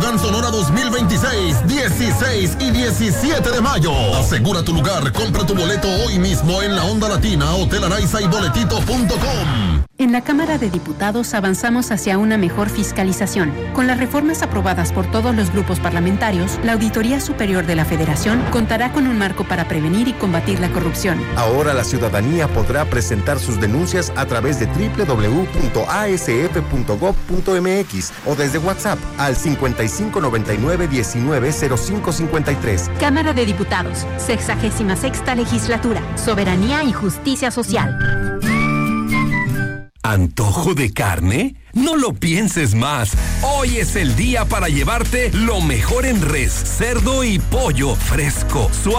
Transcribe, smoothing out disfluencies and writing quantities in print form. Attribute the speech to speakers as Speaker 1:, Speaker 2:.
Speaker 1: Huracán Sonora 2026, 16 y 17 de mayo. Asegura tu lugar, compra tu boleto hoy mismo en la Onda Latina, Hotel Araiza y boletito.com.
Speaker 2: En la Cámara de Diputados avanzamos hacia una mejor fiscalización. Con las reformas aprobadas por todos los grupos parlamentarios, la Auditoría Superior de la Federación contará con un marco para prevenir y combatir la corrupción.
Speaker 3: Ahora la ciudadanía podrá presentar sus denuncias a través de www.asf.gov.mx o desde WhatsApp al 5599-190553.
Speaker 2: Cámara de Diputados, 66ª Legislatura, Soberanía y Justicia Social.
Speaker 4: ¿Antojo de carne? No lo pienses más. Hoy es el día para llevarte lo mejor en res, cerdo y pollo fresco, suave